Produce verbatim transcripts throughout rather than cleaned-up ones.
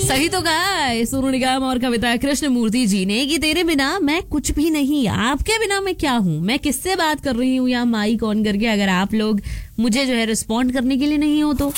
सही तो कहा है सोनू निगम और कविता कृष्णमूर्ति जी ने कि तेरे बिना मैं कुछ भी नहीं, आपके बिना मैं क्या हूँ, मैं किससे बात कर रही हूँ या माइक ऑन करके, अगर आप लोग मुझे जो है रिस्पॉन्ड करने के लिए नहीं हो तो।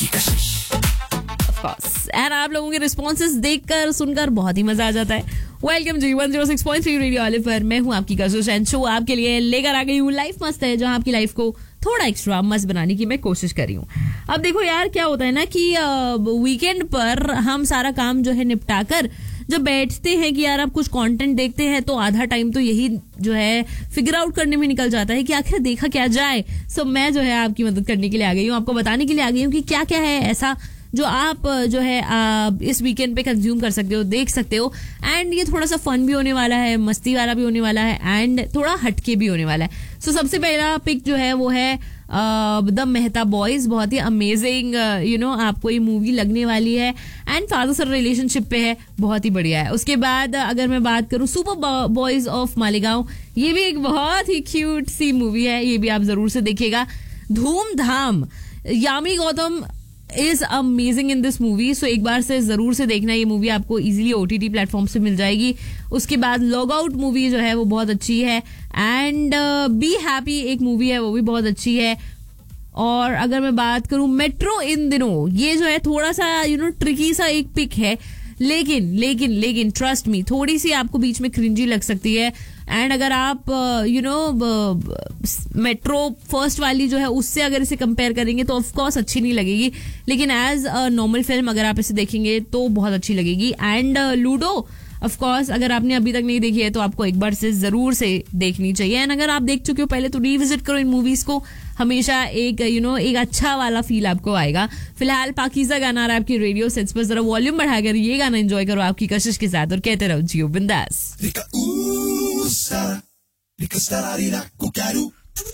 एंड आप लोगों के रिस्पॉन्सेस देखकर सुनकर बहुत ही मजा आ जाता है। वेलकम जी one zero six point three radio olive पर, मैं हूँ आपकी कशिश एंड शो आपके लिए लेकर आ गई हूँ लाइफ मस्त है, जहाँ आपकी लाइफ को थोड़ा एक्स्ट्रा मस्त बनाने की मैं कोशिश कर रही हूँ। अब देखो यार, क्या होता है ना कि वीकेंड पर हम सारा काम जो है निपटा कर जब बैठते हैं कि यार आप कुछ कंटेंट देखते हैं, तो आधा टाइम तो यही जो है फिगर आउट करने में निकल जाता है कि आखिर देखा क्या जाए। सो मैं जो है आपकी मदद करने के लिए आ गई हूँ, आपको बताने के लिए आ गई हूँ कि क्या क्या है ऐसा जो आप जो है आप इस वीकेंड पे कंज्यूम कर सकते हो, देख सकते हो। एंड ये थोड़ा सा फन भी होने वाला है, मस्ती वाला भी होने वाला है एंड थोड़ा हटके भी होने वाला है। सो so, सबसे पहला पिक जो है वो है द मेहता बॉयज। बहुत ही अमेजिंग यू नो आपको ये मूवी लगने वाली है एंड फादर सन रिलेशनशिप पे है, बहुत ही बढ़िया है। उसके बाद अगर मैं बात करूं सुपर बॉयज ऑफ मालेगांव, ये भी एक बहुत ही क्यूट सी मूवी है, ये भी आप जरूर से देखिएगा। धूमधाम, Yami Gautam is amazing in this movie, सो एक बार से जरूर से देखना, ये मूवी आपको इजीली ओटीटी प्लेटफॉर्म से मिल जाएगी। उसके बाद लॉग आउट मूवी जो है वो बहुत अच्छी है एंड बी हैप्पी एक मूवी है, वो भी बहुत अच्छी है। और अगर मैं बात करूं मेट्रो इन दिनों, ये जो है थोड़ा सा यू नो ट्रिकी सा एक पिक है, लेकिन लेकिन लेकिन ट्रस्ट मी थोड़ी सी आपको बीच में क्रिंजी लग सकती है। एंड अगर आप यू नो मेट्रो फर्स्ट वाली जो है उससे अगर इसे कंपेयर करेंगे तो ऑफ कोर्स अच्छी नहीं लगेगी, लेकिन एज अ नॉर्मल फिल्म अगर आप इसे देखेंगे तो बहुत अच्छी लगेगी। एंड लूडो ऑफ कोर्स अगर आपने अभी तक नहीं देखी है तो आपको एक बार से जरूर से देखनी चाहिए। एंड अगर आप देख चुके हो पहले तो रिविजिट करो इन मूवीज को, हमेशा एक यू नो एक अच्छा वाला फील आपको आएगा। फिलहाल पाकीज़ा गाना आ रहा है आपकी रेडियो सेट्स पर, जरा वॉल्यूम बढ़ाकर ये गाना एंजॉय करो आपकी कशिश के साथ और कहते रहो जियो बिंदास।